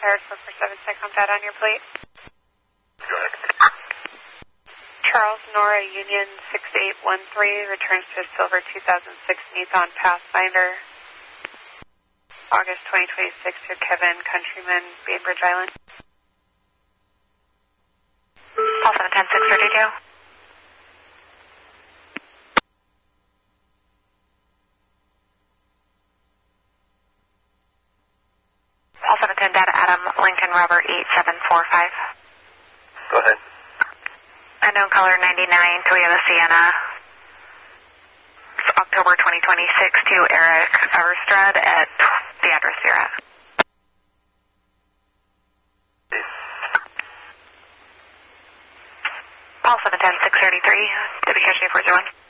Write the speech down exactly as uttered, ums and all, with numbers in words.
Fired four four seven, Cycom data on your plate. Go ahead. Charles Nora Union six eight one three returns to Silver two thousand six Nissan Pathfinder. August twenty twenty-six to Kevin Countryman, Bainbridge Island. Call seven ten six thirty-two. Call seven ten data Adam, Lincoln Robert eight seven four five. Go ahead. Unknown color ninety-nine, Toyota Sienna. It's October twenty twenty-six to Eric Everstrad at the address you're at. Call seven ten six thirty-three, W K J four zero one.